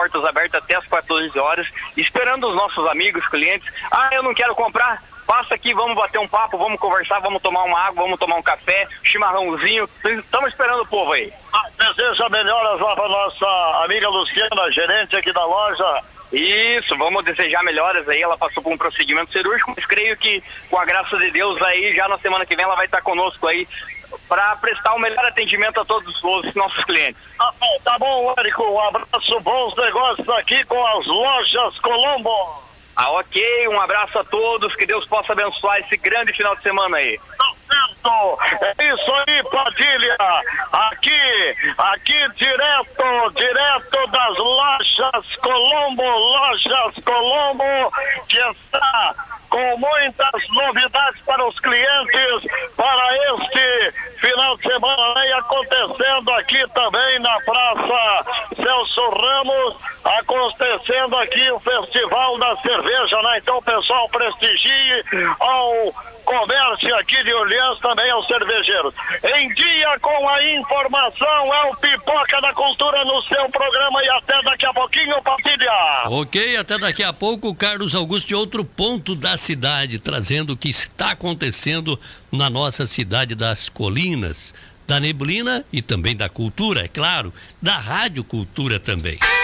portas abertas até as 14 horas, esperando os nossos amigos, clientes. Eu não quero comprar. Passa aqui, vamos bater um papo, vamos conversar, vamos tomar uma água, vamos tomar um café, chimarrãozinho. Estamos esperando o povo aí. Deseja melhoras lá para nossa amiga Luciana, gerente aqui da loja. Isso, vamos desejar melhoras aí. Ela passou por um procedimento cirúrgico, mas creio que com a graça de Deus aí, já na semana que vem ela vai estar conosco aí para prestar o melhor atendimento a todos os nossos clientes. Tá bom, Érico, um abraço, bons negócios aqui com as lojas Colombo. Ok, um abraço a todos, que Deus possa abençoar esse grande final de semana aí. Tá certo, é isso aí, Padilha, aqui direto das lojas Colombo, que está com muitas novidades para os clientes para este final de semana aí, acontecendo aqui também na Praça Celso Ramos, acontecendo aqui o Festival da Cerveja, né? Então, pessoal, prestigie ao comércio aqui de Orleans, também aos cervejeiros. Em dia com a informação, é o Pipoca da Cultura no seu programa e até daqui a pouquinho, Padilha. Ok, até daqui a pouco, Carlos Augusto de outro ponto da cidade, trazendo o que está acontecendo na nossa cidade das colinas, da neblina e também da cultura, é claro, da Rádio Cultura também.